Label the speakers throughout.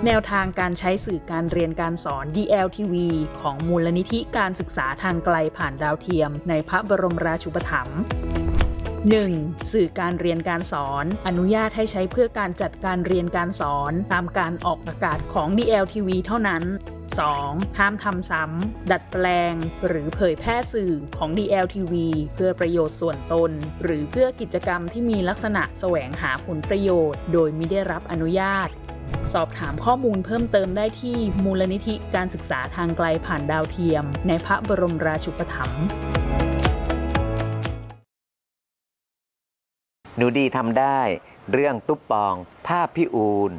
Speaker 1: แนวทางการใช้สื่อการเรียนการสอน DLTV ของมูลนิธิการศึกษาทางไกลผ่านดาวเทียมในพระบรมราชูปถัมภ์ 1. สื่อการเรียนการสอนอนุญาตให้ใช้เพื่อการจัดการเรียนการสอนตามการออกอากาศของ DLTV เท่านั้น 2. ห้ามทำซ้ำดัดแปลงหรือเผยแพร่สื่อของ DLTV เพื่อประโยชน์ส่วนตนหรือเพื่อกิจกรรมที่มีลักษณะแสวงหาผลประโยชน์โดยมิได้รับอนุญาตสอบถามข้อมูลเพิ่มเติมได้ที่มูลนิธิการศึกษาทางไกลผ่านดาวเทียมในพระบรมราชูปถัมภ์
Speaker 2: หนูดีทำได้เรื่องตุ๊บปองภาพพี่อูน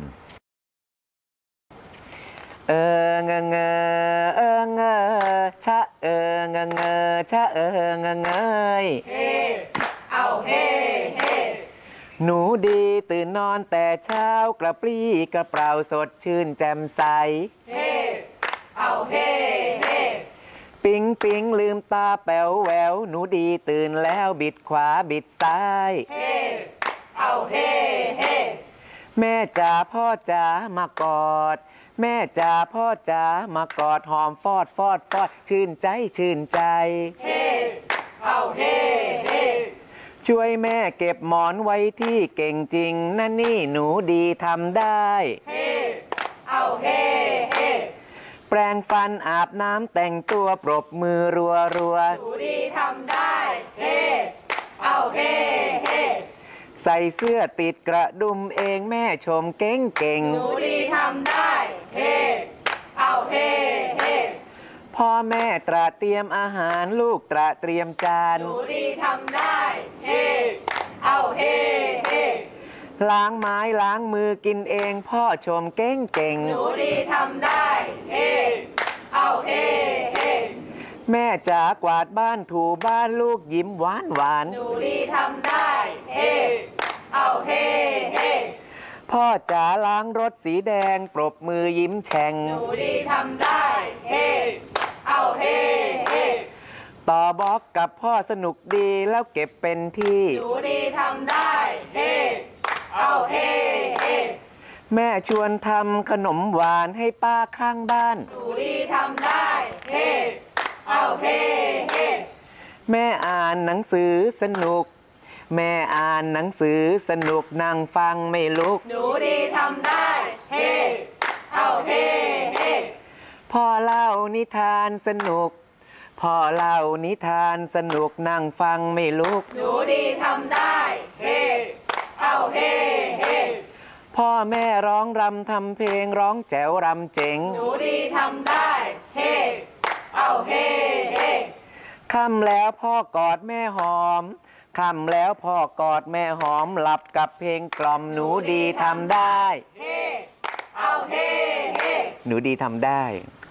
Speaker 2: เงเงเงชะเงเงชะเงเงยเฮเอาเฮเฮหนูดีตื่นนอนแต่เช้ากระปรี้กระเปร่าสดชื่นแจ่มใสเฮเอาเฮเฮปิ๊งปิ๊งลืมตาแป๋วแหววหนูดีตื่นแล้วบิดขวาบิดซ้ายเฮเอาเฮเฮแม่จ๋าพ่อจ๋ามากอดแม่จ๋าพ่อจ๋ามากอดหอมฟอดฟอดฟอดชื่นใจชื่นใจเฮเอาเฮเฮช่วยแม่เก็บหมอนไว้ที่เก่งจริงนะนี่หนูดีทำได้เฮเอาเฮเฮแปรงฟันอาบน้ำแต่งตัวปรบมือรัวรัวหนูดีทำได้เฮเอาเฮเฮใส่เสื้อติดกระดุมเองแม่ชมเก่งเก่งหนูดีทำได้เฮเอาเฮเฮพ่อแม่ตระเตรียมอาหารลูกตระเตรียมจานหนูดีทำได้เฮเอาเฮเฮล้างไม้ล้างมือกินเองพ่อชมเก่งเก่งหนูดีทำได้เฮเอาเฮเฮแม่จ๋ากวาดบ้านถูบ้านลูกยิ้มหวานหวานหนูดีทำได้เฮเอาเฮเฮพ่อจ๋าล้างรถสีแดงปรบมือยิ้มแฉ่งหนูดีทำได้เฮเอาเฮเฮต่อบล็อกกับพ่อสนุกดีแล้วเก็บเป็นที่หนูดีทำได้เฮเอาเฮเฮแม่ชวนทำขนมหวานให้ป้าข้างบ้านหนูดีทำได้เฮเอาเฮเฮแม่อ่านหนังสือสนุกแม่อ่านหนังสือสนุกนั่งฟังไม่ลุกหนูดีทำได้เฮเอาเฮเฮพ่อเล่านิทานสนุกพ่อเล่านิทานสนุกนั่งฟังไม่ลุกหนูดีทำได้เฮเอาเฮเฮพ่อแม่ร้องรำทำเพลงร้องแจ๋วรำเจ๋งหนูดีทำได้เฮเอาเฮเฮค่ำแล้วพ่อกอดแม่หอมค่ำแล้วพ่อกอดแม่หอมหลับกับเพลงกล่อมหนูดีทำได้เฮเอาเฮเฮหนูดีทำได้